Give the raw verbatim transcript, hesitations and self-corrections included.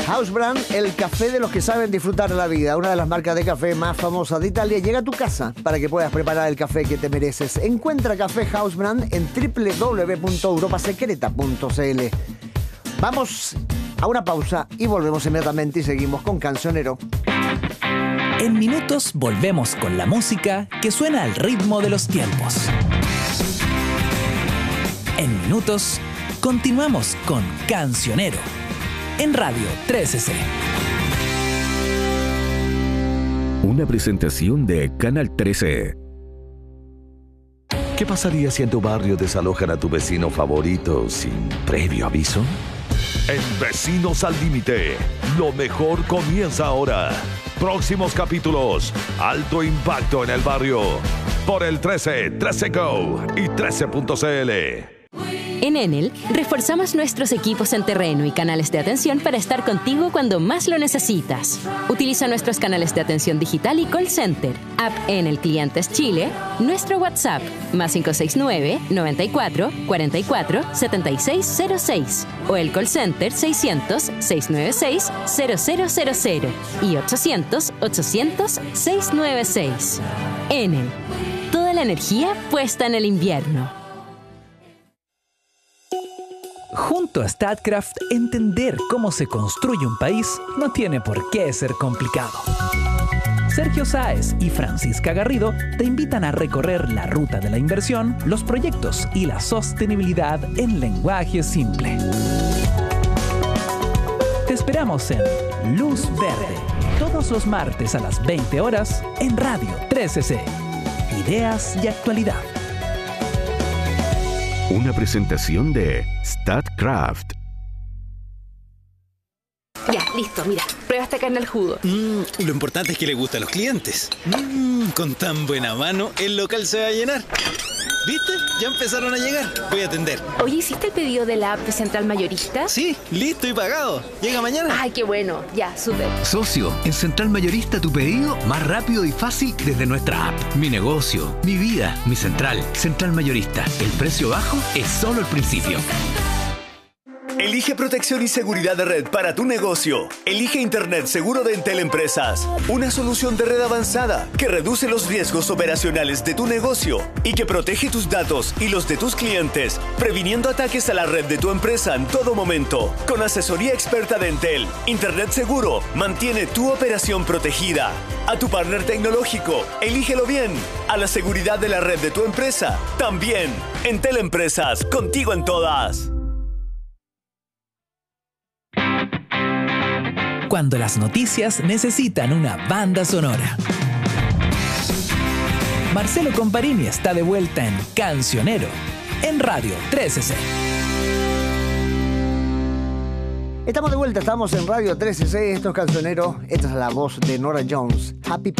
House Brand, el café de los que saben disfrutar la vida. Una de las marcas de café más famosas de Italia llega a tu casa para que puedas preparar el café que te mereces. Encuentra Café House Brand en doble u doble u doble u punto europa secreta punto c l. Vamos a una pausa y volvemos inmediatamente y seguimos con Cancionero. En minutos volvemos con la música que suena al ritmo de los tiempos. En minutos continuamos con Cancionero en Radio trece C. Una presentación de Canal trece. ¿Qué pasaría si en tu barrio desalojan a tu vecino favorito sin previo aviso? En Vecinos al Límite, lo mejor comienza ahora. Próximos capítulos, alto impacto en el barrio. Por el trece, trece Go y trece punto c l. En Enel, reforzamos nuestros equipos en terreno y canales de atención para estar contigo cuando más lo necesitas. Utiliza nuestros canales de atención digital y call center, app Enel Clientes Chile, nuestro WhatsApp, más cinco seis nueve, noventa y cuatro, cuarenta y cuatro, setenta y seis cero seis, o el call center seiscientos, seiscientos noventa y seis, cero cero cero cero y ochocientos, ochocientos, seiscientos noventa y seis. Enel, toda la energía puesta en el invierno. Junto a StatCraft, entender cómo se construye un país no tiene por qué ser complicado. Sergio Sáez y Francisca Garrido te invitan a recorrer la ruta de la inversión, los proyectos y la sostenibilidad en lenguaje simple. Te esperamos en Luz Verde, todos los martes a las veinte horas en Radio trece C. Ideas y actualidad. Una presentación de StatCraft. Ya, listo, mira, prueba esta carne al jugo. Mm, lo importante es que le gusta a los clientes. Mm, con tan buena mano, el local se va a llenar. ¿Viste? Ya empezaron a llegar. Voy a atender. Oye, ¿hiciste el pedido de la app de Central Mayorista? Sí, listo y pagado. Llega mañana. Ay, qué bueno. Ya, súper. Socio, en Central Mayorista tu pedido más rápido y fácil desde nuestra app. Mi negocio, mi vida, mi central. Central Mayorista. El precio bajo es solo el principio. Elige protección y seguridad de red para tu negocio. Elige Internet seguro de Entel Empresas. Una solución de red avanzada que reduce los riesgos operacionales de tu negocio y que protege tus datos y los de tus clientes, previniendo ataques a la red de tu empresa en todo momento. Con asesoría experta de Entel, Internet seguro mantiene tu operación protegida. A tu partner tecnológico, elígelo bien. A la seguridad de la red de tu empresa, también. Entel Empresas, contigo en todas. Cuando las noticias necesitan una banda sonora. Marcelo Comparini está de vuelta en Cancionero, en Radio trece C. Estamos de vuelta, estamos en Radio trece C, esto es Cancionero, esta es la voz de Norah Jones. Happy